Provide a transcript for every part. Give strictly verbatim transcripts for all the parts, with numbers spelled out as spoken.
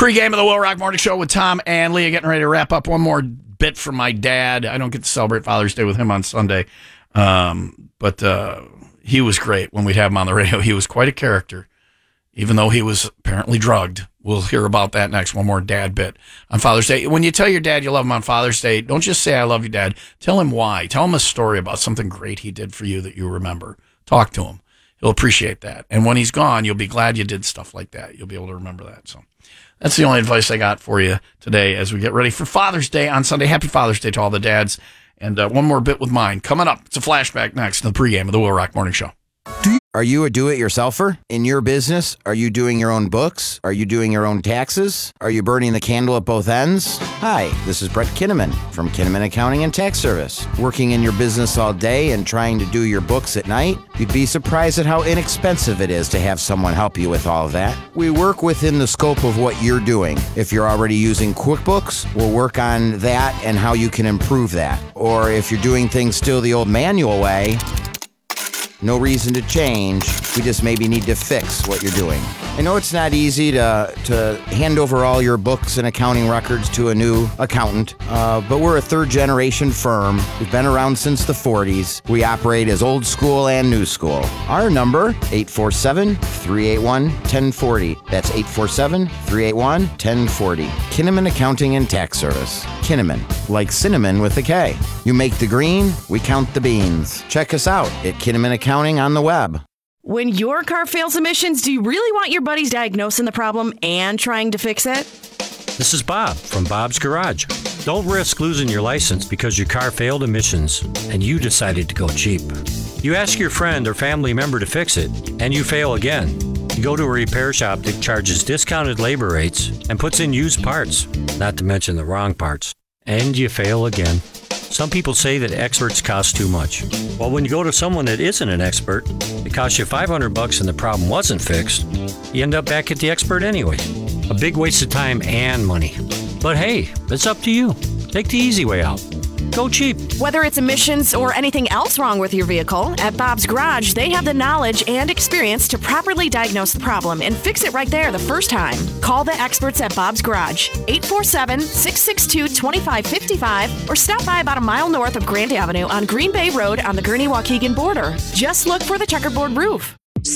Pre-game of the Will Rock Morning Show with Tom and Leah, getting ready to wrap up. One more bit from my dad. I don't get to celebrate Father's Day with him on Sunday, um, but uh, he was great when we'd have him on the radio. He was quite a character, even though he was apparently drugged. We'll hear about that next. One more dad bit on Father's Day. When you tell your dad you love him on Father's Day, don't just say, I love you, Dad. Tell him why. Tell him a story about something great he did for you that you remember. Talk to him. He'll appreciate that. And when he's gone, you'll be glad you did stuff like that. You'll be able to remember that. So that's the only advice I got for you today as we get ready for Father's Day on Sunday. Happy Father's Day to all the dads. And uh, one more bit with mine. Coming up, it's a flashback next in the pregame of the Will Rock Morning Show. Do you- Are you a do-it-yourselfer? In your business, are you doing your own books? Are you doing your own taxes? Are you burning the candle at both ends? Hi, this is Brett Kinnaman from Kinnaman Accounting and Tax Service. Working in your business all day and trying to do your books at night? You'd be surprised at how inexpensive it is to have someone help you with all of that. We work within the scope of what you're doing. If you're already using QuickBooks, we'll work on that and how you can improve that. Or if you're doing things still the old manual way, no reason to change. We just maybe need to fix what you're doing. I know it's not easy to to hand over all your books and accounting records to a new accountant, uh, but we're a third-generation firm. We've been around since the forties. We operate as old school and new school. Our number, eight four seven, three eight one, one zero four zero. That's eight four seven, three eight one, one zero four zero. Kinnaman Accounting and Tax Service. Kinnaman, like cinnamon with a K. You make the green, we count the beans. Check us out at Kinnaman Accounting on the web. When your car fails emissions, do you really want your buddies diagnosing the problem and trying to fix it? This is Bob from Bob's Garage. Don't risk losing your license because your car failed emissions and you decided to go cheap. You ask your friend or family member to fix it, and you fail again. You go to a repair shop that charges discounted labor rates and puts in used parts, not to mention the wrong parts, and you fail again. Some people say that experts cost too much. Well, when you go to someone that isn't an expert, it costs you five hundred bucks and the problem wasn't fixed, you end up back at the expert anyway. A big waste of time and money. But hey, it's up to you. Take the easy way out. Go cheap. Whether it's emissions or anything else wrong with your vehicle, at Bob's Garage, they have the knowledge and experience to properly diagnose the problem and fix it right there the first time. Call the experts at Bob's Garage, eight four seven, six six two, two five five five, or stop by about a mile north of Grant Avenue on Green Bay Road on the Gurnee-Waukegan border. Just look for the checkerboard roof.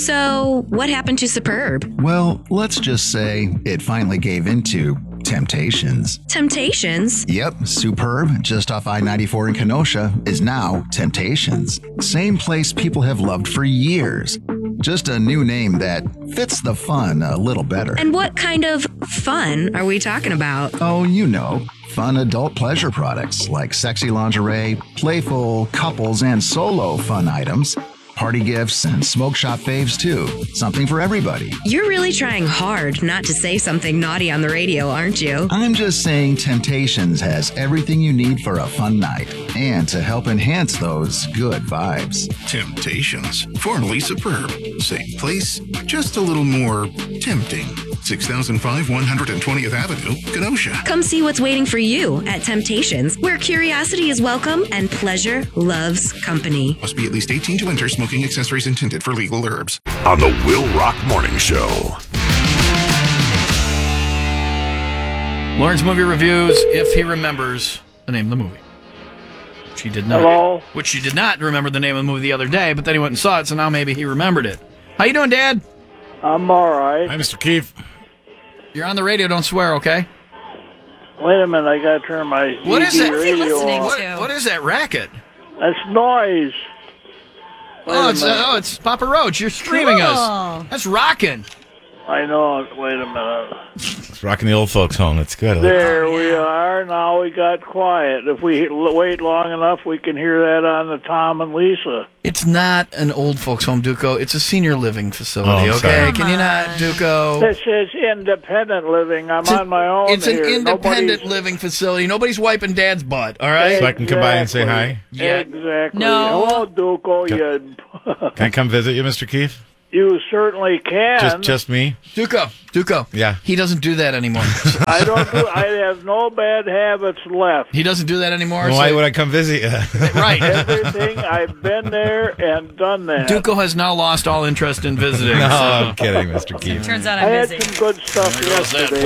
So, what happened to Superb? Well, let's just say it finally gave into Temptations. Temptations? Yep, Superb, just off I ninety-four in Kenosha, is now Temptations. Same place people have loved for years. Just a new name that fits the fun a little better. And what kind of fun are we talking about? Oh, you know, fun adult pleasure products like sexy lingerie, playful couples and solo fun items, party gifts, and smoke shop faves, too. Something for everybody. You're really trying hard not to say something naughty on the radio, aren't you? I'm just saying Temptations has everything you need for a fun night and to help enhance those good vibes. Temptations, formerly Superb. Same place, just a little more tempting. six thousand five, one hundred twentieth Avenue, Kenosha. Come see what's waiting for you at Temptations, where curiosity is welcome and pleasure loves company. Must be at least eighteen to enter. Smoking accessories intended for legal herbs. On the Will Rock Morning Show. Lauren's movie reviews, if he remembers the name of the movie. Which he did not. Hello? Which he did not remember the name of the movie the other day, but then he went and saw it, so now maybe he remembered it. How you doing, Dad? I'm all right. Hi, Mister Keefe. You're on the radio, don't swear, okay? Wait a minute, I gotta turn my What is that? radio off. What, what is that racket? That's noise. Wait Oh a it's, uh, minute. oh, it's Papa Roach. You're streaming Cool. us. That's rocking. I know. Wait a minute. It's rocking the old folks home. That's good. There we are. Now we got quiet. If we l- wait long enough, we can hear that on the Tom and Lisa. It's not an old folks home, Duco. It's a senior living facility, Oh, I'm okay? sorry. Can you not, Duco? This is independent living. I'm It's a- on my own It's an here. independent Nobody's- living facility. Nobody's wiping Dad's butt, all right? So I can come by and say hi? Yeah. Exactly. No. Hello, Duco. You... Can I come visit you, Mister Keefe? You certainly can. Just, just me. Duco, Duco. Yeah. He doesn't do that anymore. I don't. Do, I have no bad habits left. He doesn't do that anymore. Why so- would I come visit you? Right. Everything I've been there and done that. Duco has now lost all interest in visiting. No, so- I'm kidding, Mister Keith. Turns out I I'm had busy. some good stuff There goes that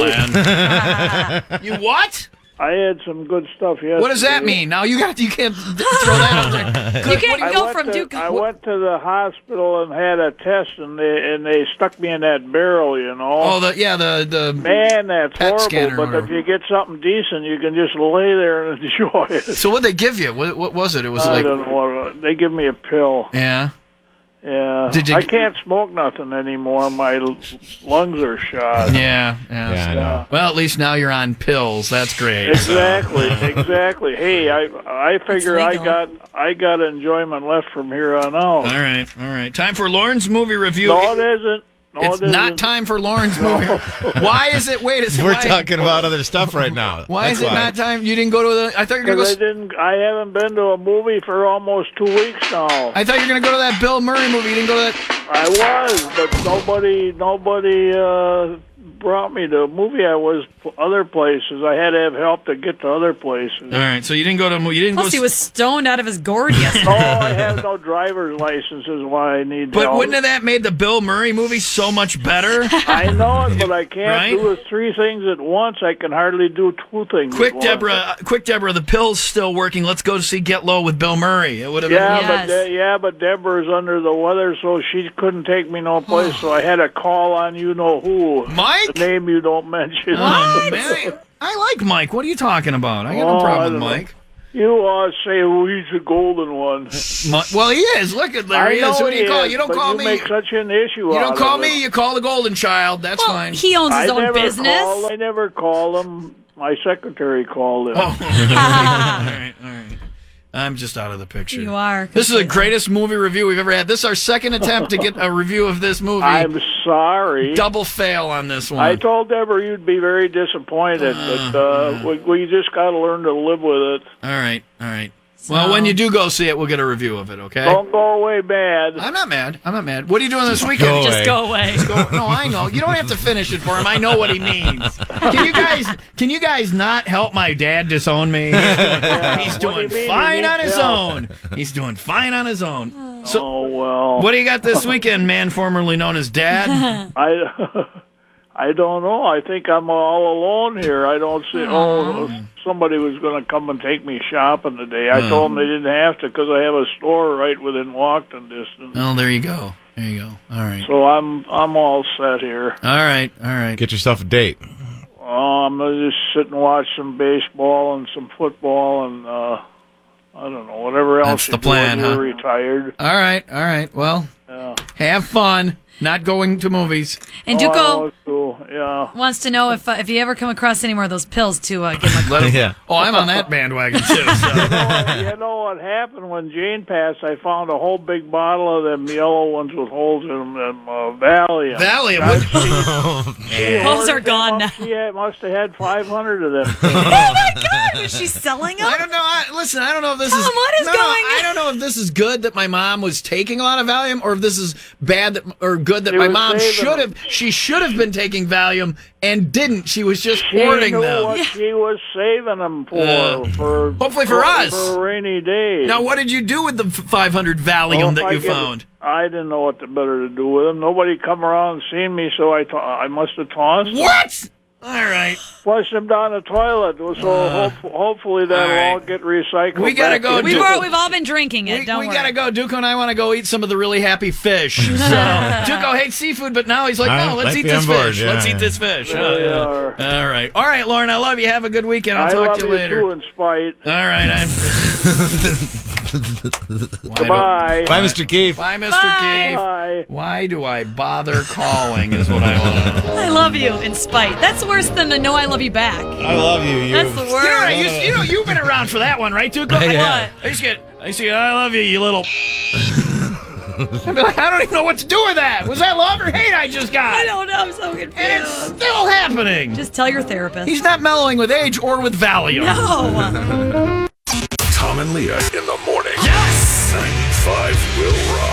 yesterday. plan. You what? I had some good stuff yesterday. What does that mean? Now you got you can't throw that out there. You can't I go went from to, Duke. I went to the hospital and had a test, and they and they stuck me in that barrel. You know. Oh, the yeah, the the Man, that's P E T scanner horrible. or But if you get something decent, you can just lay there and enjoy it. So what they give you? What, what was it? It was I like don't know. What, they give me a pill. yeah. Yeah. Did you- I can't smoke nothing anymore. My l- lungs are shot. Yeah, yeah. Yeah, I know. Well, at least now you're on pills. That's great. Exactly, exactly. Hey, I I figure I legal. got I got enjoyment left from here on out. All right, all right. Time for Lauren's movie review. No, it isn't. No, it's it not isn't. time for Lauren's movie. Why is it? Wait a second. We're why, talking about other stuff right now. Why That's is it not time? You didn't go to the. I thought you were gonna go. Because I s- didn't. I haven't been to a movie for almost two weeks now. I thought you were gonna go to that Bill Murray movie. You didn't go to that. I was, but nobody, nobody uh, brought me to a movie. I was p- other places. I had to have help to get to other places. All right, so you didn't go to. a mo- You didn't Plus, go. he s- was stoned out of his gourd yesterday. No, I have no driver's license. Is why I need But help. wouldn't have that made the Bill Murray movie so much better? I know it, but I can't Right? do the three things at once. I can hardly do two things. Quick, at once. Deborah. uh, Quick, Deborah. The pill's still working. Let's go see Get Low with Bill Murray. It would have Yeah, been. Yes. but De- yeah, but Deborah's under the weather, so she couldn't take me no place. so I had to call on you know who, Mike. the name you don't mention. Oh, man, I, I like Mike. What are you talking about? I got Oh, no I problem with don't know. Mike. You uh, say oh, he's the golden one. Mi- Well, he is. Look at there I he know is. What do you he call? is, You don't but call you me. make such an issue. You out don't call of me. it. You call the golden child. That's Well, fine. he owns his I own never business. Called, I never called him. My secretary called him. Oh. all right, all right. I'm just out of the picture. You are. This is the greatest movie review we've ever had. This is our second attempt to get a review of this movie. I'm sorry. Double fail on this one. I told Deborah you'd be very disappointed, but uh, we, we just got to learn to live with it. All right, all right. Well, when you do go see it, we'll get a review of it, okay? Don't go away bad. I'm not mad. I'm not mad. What are you doing this weekend? Go Just away. go away. Go- no, I know. You don't have to finish it for him. I know what he means. Can you guys? Can you guys not help my dad disown me? He's doing, he's What do you doing mean fine he on needs his help? own. He's doing fine on his own. So, Oh well. what do you got this weekend, man? Formerly known as Dad. I I don't know. I think I'm all alone here. I don't see. Oh, somebody was going to come and take me shopping today. I told them they didn't have to because I have a store right within walking distance. Oh, there you go. There you go. All right. So I'm I'm all set here. All right. All right. Get yourself a date. Oh, I'm gonna just sit and watch some baseball and some football and uh, I don't know whatever else. That's you the do plan, when you're huh? Retired. All right. All right. Well, Yeah. have fun. Not going to movies. And Oh, I Duco know, too. Yeah. wants to know if uh, if you ever come across any more of those pills to uh, give him a call. Let him, Yeah. Oh, I'm on that bandwagon too. So. You know what happened when Jane passed? I found a whole big bottle of them yellow ones with holes in them, them uh, Valium. Valium. God, What- she Those ordered are them gone up. now. She had, must have had five hundred of them. Oh my God! Was she selling them? I don't know. I, listen, I don't know if this Tom, is. what is no, going I don't know if this is good that my mom was taking a lot of Valium, or if this is bad that, or good that She my was mom saving should them. have. She should have been taking Valium and didn't. She was just She hoarding knew them. what she was saving them for. Uh, for hopefully for us. For a rainy day. Now, what did you do with the f- five hundred Valium Oh, if that I you get- found? I didn't know what to better to do with them. Nobody come around and seen me, so I to- I must have tossed them. What? All right. Flushed them down the toilet. So Uh, hope, hopefully that'll all right. all get recycled. We gotta back go in. We've do- all, we've all been drinking it. We, don't we worry. gotta go. Duco and I want to go eat some of the really happy fish. So Duco hates seafood, but now he's like, I no, let's might eat be this on board, fish. yeah, let's yeah. eat this fish. There Oh, we yeah. are. All right. All right, Lauren, I love you. Have a good weekend. I'll I talk love to you you later. too, in spite. All right. I'm... Goodbye. Bye, Mister Keefe. Bye, Mister Keefe. Bye. Why do I bother calling is what I want to know. I love you in spite. That's worse than the no I love you back. I love you. You. That's the worst. You know, I used, you know, you've been around for that one, right, Duco? Yeah. I used to get, I used to get, I love you, you little... I'd be like, I don't even know what to do with that. Was that love or hate I just got? I don't know. I'm so confused. And it's still happening. Just tell your therapist. He's not mellowing with age or with Valium. no. Tom and Leah in the morning. Yes! ninety-five will rock.